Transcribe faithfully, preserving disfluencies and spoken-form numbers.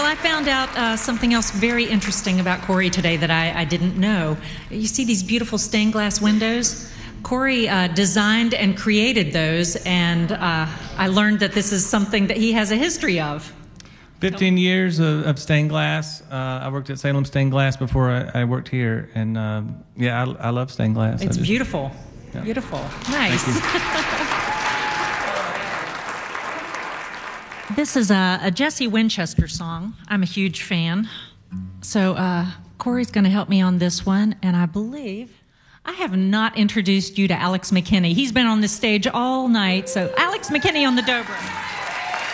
Well, I found out uh, something else very interesting about Corey today that I, I didn't know. You see these beautiful stained glass windows? Corey uh, designed and created those, and uh, I learned that this is something that he has a history of. fifteen years of, of stained glass. Uh, I worked at Salem Stained Glass before I, I worked here, and uh, yeah, I, I love stained glass. It's just, beautiful. Yeah. Beautiful. Nice. This is a, a Jesse Winchester song. I'm a huge fan. So uh, Corey's going to help me on this one, and I believe I have not introduced you to Alex McKinney. He's been on this stage all night. So Alex McKinney on the dobro.